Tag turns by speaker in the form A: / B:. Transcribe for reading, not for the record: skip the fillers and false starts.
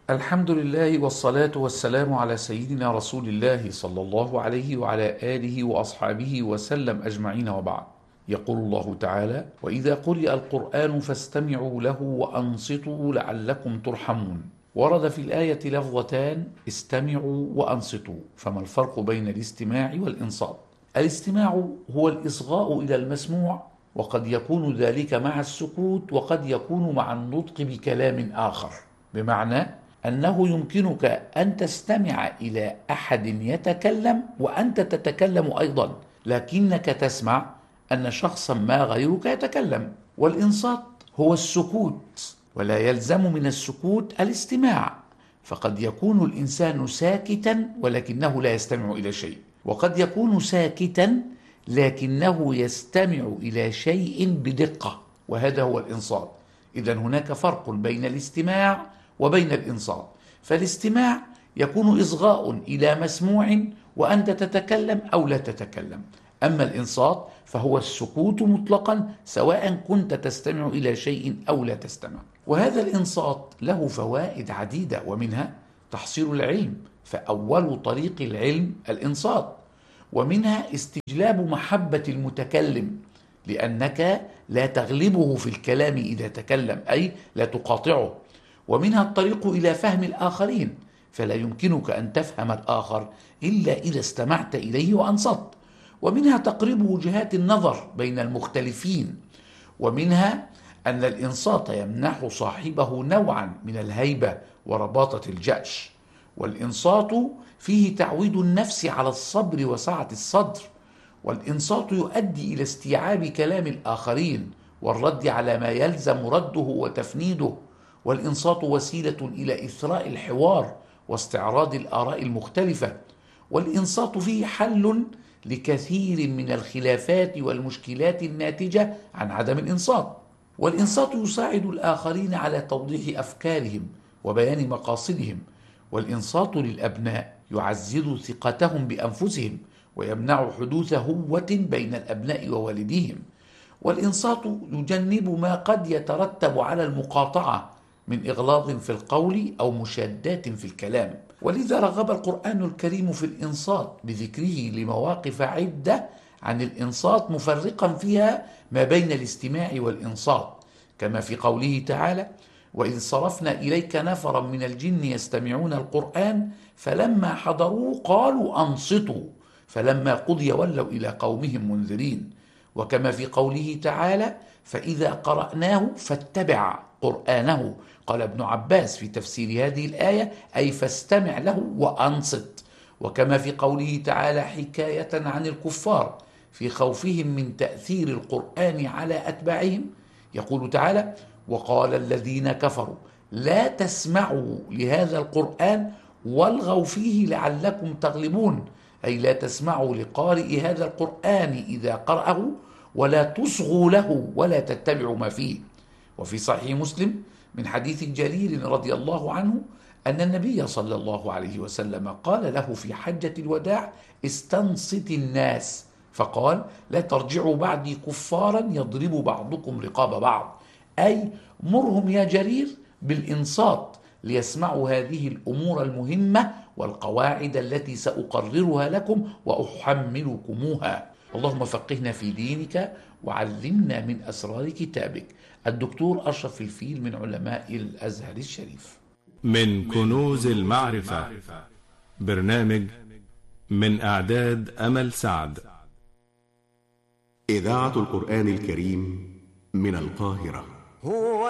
A: الحمد لله والصلاة والسلام على سيدنا رسول الله صلى الله عليه وعلى آله وأصحابه وسلم أجمعين، وبعد. يقول الله تعالى: وإذا قرئ القرآن فاستمعوا له وأنصتوا لعلكم ترحمون. ورد في الآية لفظتان: استمعوا وأنصتوا. فما الفرق بين الاستماع والإنصات؟ الاستماع هو الإصغاء إلى المسموع، وقد يكون ذلك مع السكوت، وقد يكون مع النطق بكلام آخر. بمعنى أنه يمكنك أن تستمع إلى أحد يتكلم وأنت تتكلم أيضا، لكنك تسمع أن شخصا ما غيرك يتكلم. والإنصات هو السكوت، ولا يلزم من السكوت الاستماع، فقد يكون الإنسان ساكتا ولكنه لا يستمع إلى شيء، وقد يكون ساكتا لكنه يستمع إلى شيء بدقة، وهذا هو الإنصات. إذن هناك فرق بين الاستماع وبين الإنصات. فالاستماع يكون إصغاء إلى مسموع وأنت تتكلم أو لا تتكلم، أما الإنصات فهو السكوت مطلقا، سواء كنت تستمع إلى شيء أو لا تستمع. وهذا الإنصات له فوائد عديدة، ومنها تحصيل العلم، فأول طريق العلم الإنصات، ومنها استجلاب محبة المتكلم، لأنك لا تغلبه في الكلام إذا تكلم، أي لا تقاطعه. ومنها الطريق إلى فهم الآخرين، فلا يمكنك أن تفهم الآخر إلا إذا استمعت إليه وأنصت. ومنها تقريب وجهات النظر بين المختلفين. ومنها أن الإنصات يمنح صاحبه نوعا من الهيبة ورباطة الجأش. والإنصات فيه تعويد النفس على الصبر وسعة الصدر. والإنصات يؤدي إلى استيعاب كلام الآخرين والرد على ما يلزم رده وتفنيده. والإنصات وسيلة إلى إثراء الحوار واستعراض الآراء المختلفة. والإنصات فيه حل لكثير من الخلافات والمشكلات الناتجة عن عدم الإنصات. والإنصات يساعد الآخرين على توضيح أفكارهم وبيان مقاصدهم. والإنصات للأبناء يعزز ثقتهم بأنفسهم ويمنع حدوث هوة بين الأبناء ووالديهم. والإنصات يجنب ما قد يترتب على المقاطعة من إغلاظ في القول أو مشادات في الكلام. ولذا رغب القرآن الكريم في الإنصات بذكره لمواقف عدة عن الإنصات، مفرقا فيها ما بين الاستماع والإنصات، كما في قوله تعالى: وإذ صرفنا إليك نفرا من الجن يستمعون القرآن فلما حضروا قالوا أنصتوا فلما قضي ولوا إلى قومهم منذرين. وكما في قوله تعالى: فإذا قرأناه فاتبع قرآنه. قال ابن عباس في تفسير هذه الآية: أي فاستمع له وأنصت. وكما في قوله تعالى حكاية عن الكفار في خوفهم من تأثير القرآن على أتباعهم، يقول تعالى: وقال الذين كفروا لا تسمعوا لهذا القرآن والغوا فيه لعلكم تغلبون، أي لا تسمعوا لقارئ هذا القرآن إذا قرأه، ولا تصغوا له ولا تتبعوا ما فيه. وفي صحيح مسلم من حديث جرير رضي الله عنه أن النبي صلى الله عليه وسلم قال له في حجة الوداع: استنصت الناس، فقال: لا ترجعوا بعدي كفارا يضرب بعضكم رقاب بعض، أي مرهم يا جرير بالإنصات ليسمعوا هذه الأمور المهمة والقواعد التي سأقررها لكم وأحملكموها. اللهم فقهنا في دينك وعلمنا من أسرار كتابك. الدكتور أشرف الفيل من علماء الأزهر الشريف.
B: من كنوز المعرفة، برنامج من إعداد أمل سعد.
C: إذاعة القرآن الكريم من القاهرة.